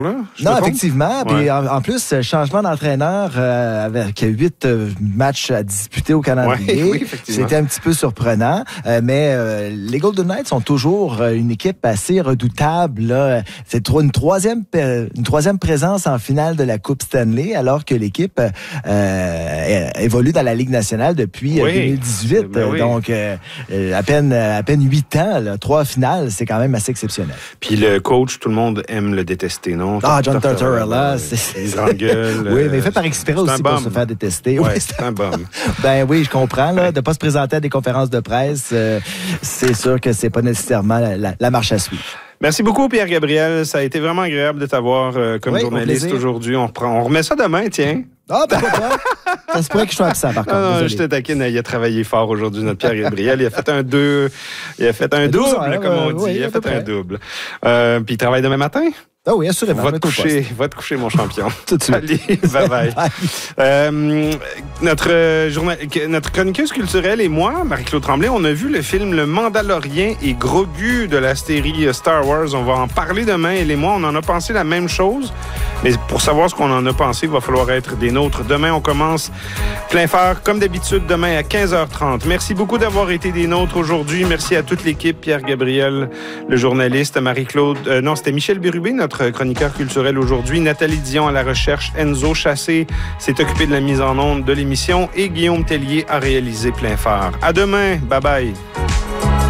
Là, non, effectivement. Puis en plus, changement d'entraîneur avec 8 matchs à disputer au calendrier. Oui, c'était un petit peu surprenant. Mais les Golden Knights sont toujours une équipe assez redoutable. Là. C'est une troisième présence en finale de la Coupe Stanley, alors que l'équipe évolue dans la Ligue nationale depuis 2018. Donc, à peine 8 ans, là, 3 finales, c'est quand même assez exceptionnel. Puis le coach, tout le monde aime le détester, non? John Tortorella, il s'engueule. Oui, mais fait par exprès aussi pour se faire détester. Ouais, c'est un bum. Ben oui, je comprends. Là, de ne pas se présenter à des conférences de presse, c'est sûr que c'est pas nécessairement la marche à suivre. Merci beaucoup, Pierre-Gabriel. Ça a été vraiment agréable de t'avoir comme journaliste aujourd'hui. On remet ça demain, tiens. Ah, pourquoi pas? Ça se pourrait que je sois absent, par contre. Non, je te taquine. Il a travaillé fort aujourd'hui, notre Pierre-Gabriel. Il a fait un double, comme on dit. Il a fait un double. Puis il travaille demain matin? Ah oui, assurément. Va te coucher, mon champion. Tout de suite. Allez, bye-bye. Notre chroniqueuse culturelle et moi, Marie-Claude Tremblay, on a vu le film Le Mandalorien et Grogu de la série Star Wars. On va en parler demain, elle et moi. On en a pensé la même chose. Mais pour savoir ce qu'on en a pensé, il va falloir être des nôtres. Demain, on commence plein phare, comme d'habitude, demain à 15h30. Merci beaucoup d'avoir été des nôtres aujourd'hui. Merci à toute l'équipe, Pierre-Gabriel, le journaliste, Marie-Claude... c'était Michel Bérubé, notre chroniqueur culturel aujourd'hui. Nathalie Dion à la recherche. Enzo Chassé s'est occupé de la mise en onde de l'émission. Et Guillaume Tellier a réalisé plein phare. À demain. Bye-bye.